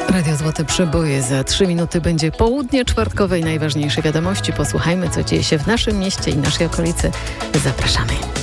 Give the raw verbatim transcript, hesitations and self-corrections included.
Radio Złote Przeboje. Za trzy minuty będzie południe czwartkowe i najważniejsze wiadomości. Posłuchajmy, co dzieje się w naszym mieście i naszej okolicy. Zapraszamy.